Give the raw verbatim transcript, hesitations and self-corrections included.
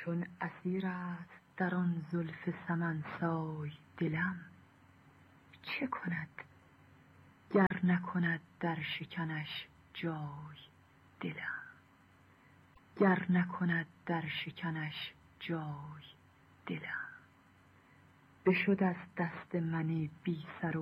چون اسیر است در آن زلف سمن سای دلم، چه کند گر نکند در شکنش جای دلم، گر نکند در شکنش جای دلم. بشد از دست من بی سر و